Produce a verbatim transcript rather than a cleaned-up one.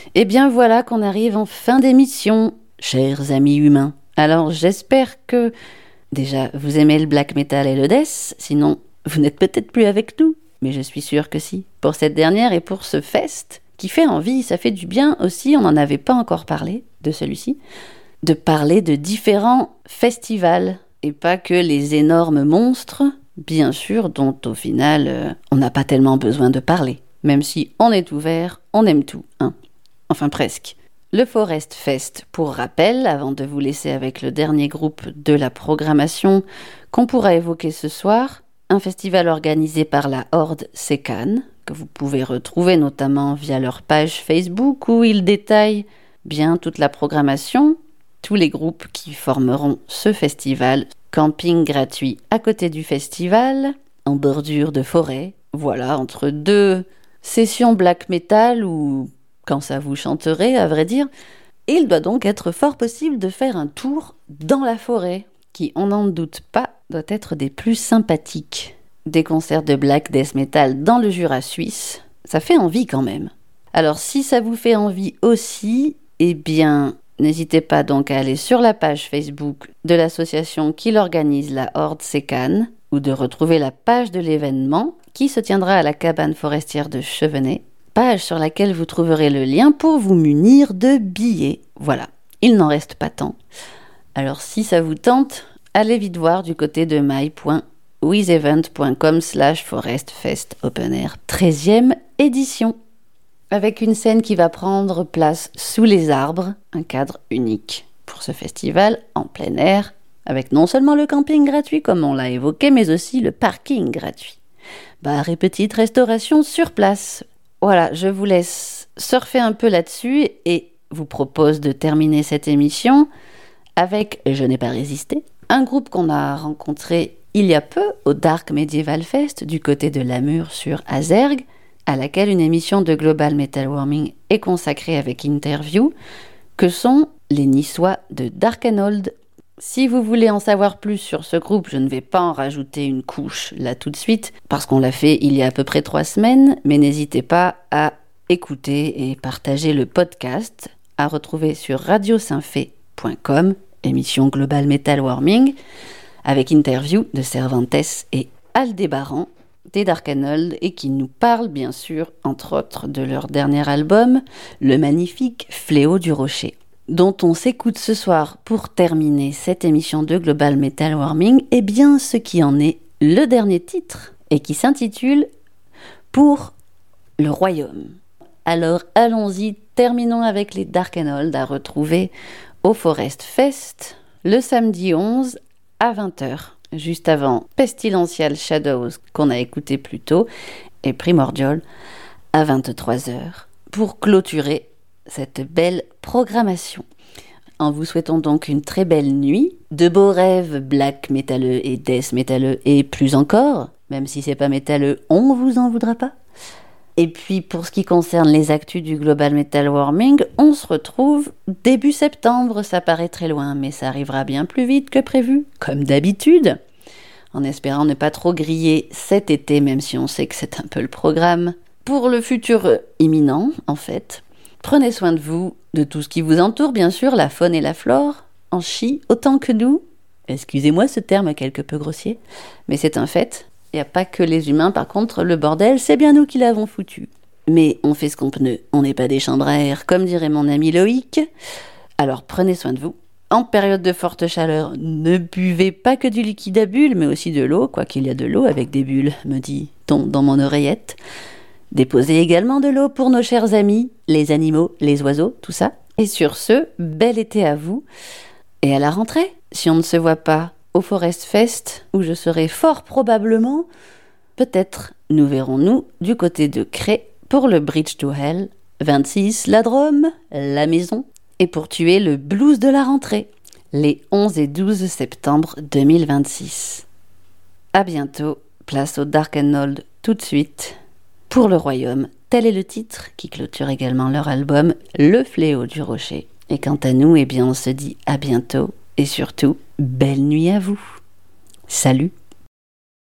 Eh bien voilà qu'on arrive en fin d'émission, chers amis humains. Alors j'espère que déjà vous aimez le black metal et le death, sinon vous n'êtes peut-être plus avec nous, mais je suis sûre que si. Pour cette dernière et pour ce fest qui fait envie, ça fait du bien aussi, on n'en avait pas encore parlé de celui-ci, de parler de différents festivals et pas que les énormes monstres, bien sûr, dont au final euh, on n'a pas tellement besoin de parler. Même si on est ouvert, on aime tout, hein. Enfin presque. Le Forest Fest, pour rappel, avant de vous laisser avec le dernier groupe de la programmation qu'on pourra évoquer ce soir, un festival organisé par la Horde Secan, que vous pouvez retrouver notamment via leur page Facebook où ils détaillent bien toute la programmation, tous les groupes qui formeront ce festival, camping gratuit à côté du festival, en bordure de forêt, voilà, entre deux session black metal ou quand ça vous chanterait, à vrai dire. Il doit donc être fort possible de faire un tour dans la forêt, qui, on n'en doute pas, doit être des plus sympathiques. Des concerts de black death metal dans le Jura suisse, ça fait envie quand même. Alors si ça vous fait envie aussi, eh bien, n'hésitez pas donc à aller sur la page Facebook de l'association qui l'organise, la Horde Secan, ou de retrouver la page de l'événement qui se tiendra à la cabane forestière de Chevenay, page sur laquelle vous trouverez le lien pour vous munir de billets. Voilà, il n'en reste pas tant. Alors si ça vous tente, allez vite voir du côté de my point withevent point com slash forestfest open air, treizième édition, avec une scène qui va prendre place sous les arbres, un cadre unique pour ce festival en plein air, avec non seulement le camping gratuit comme on l'a évoqué, mais aussi le parking gratuit. Bar et petite restauration sur place. Voilà, je vous laisse surfer un peu là-dessus et vous propose de terminer cette émission avec Je n'ai pas résisté, un groupe qu'on a rencontré il y a peu au Dark Medieval Fest du côté de Lamure sur Azergue, à laquelle une émission de Global Metal Warming est consacrée avec interview, que sont les Niçois de Dark and Old. Si vous voulez en savoir plus sur ce groupe, je ne vais pas en rajouter une couche là tout de suite, parce qu'on l'a fait il y a à peu près trois semaines, mais n'hésitez pas à écouter et partager le podcast, à retrouver sur radio saint-fé point com, émission Global Metal Warming, avec interview de Cervantes et Aldébaran des Dark and Old, et qui nous parlent bien sûr, entre autres, de leur dernier album, le magnifique Fléau du Rocher, dont on s'écoute ce soir pour terminer cette émission de Global Metal Warming, et bien ce qui en est le dernier titre, et qui s'intitule « Pour le Royaume ». Alors allons-y, terminons avec les Dark and Old, à retrouver au Forest Fest le samedi onze à vingt heures, juste avant Pestilential Shadows qu'on a écouté plus tôt, et Primordial à vingt-trois heures, pour clôturer cette belle programmation. En vous souhaitant donc une très belle nuit, de beaux rêves black métalleux et death métalleux et plus encore, même si c'est pas métalleux, on vous en voudra pas. Et puis pour ce qui concerne les actus du Global Metal Warming, on se retrouve début septembre, ça paraît très loin, mais ça arrivera bien plus vite que prévu, comme d'habitude, en espérant ne pas trop griller cet été, même si on sait que c'est un peu le programme, pour le futur imminent en fait. Prenez soin de vous, de tout ce qui vous entoure, bien sûr, la faune et la flore, en chie autant que nous. Excusez-moi ce terme quelque peu grossier, mais c'est un fait. Il n'y a pas que les humains, par contre, le bordel, c'est bien nous qui l'avons foutu. Mais on fait ce qu'on peut, on n'est pas des chambres à air, comme dirait mon ami Loïc. Alors prenez soin de vous. En période de forte chaleur, ne buvez pas que du liquide à bulles, mais aussi de l'eau, quoi qu'il y a de l'eau avec des bulles, me dit-on dans mon oreillette. Déposez également de l'eau pour nos chers amis, les animaux, les oiseaux, tout ça. Et sur ce, bel été à vous. Et à la rentrée, si on ne se voit pas au Forest Fest, où je serai fort probablement, peut-être nous verrons-nous du côté de Cré pour le Bridge to Hell, vingt-six la Drôme, la Maison, et pour tuer le blues de la rentrée, les onze et douze septembre deux mille vingt-six. À bientôt, place au Dark and Old tout de suite. Pour le Royaume, tel est le titre qui clôture également leur album Le Fléau du Rocher. Et quant à nous, eh bien on se dit à bientôt et surtout, belle nuit à vous. Salut!